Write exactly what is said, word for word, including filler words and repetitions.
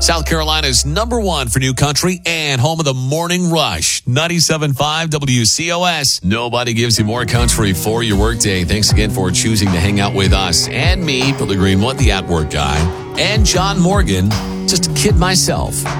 South Carolina's number one for new country and home of the morning rush. ninety-seven point five W C O S. Nobody gives you more country for your workday. Thanks again for choosing to hang out with us and me, Billy Greenwood, the at-work guy, and John Morgan, just a kid myself.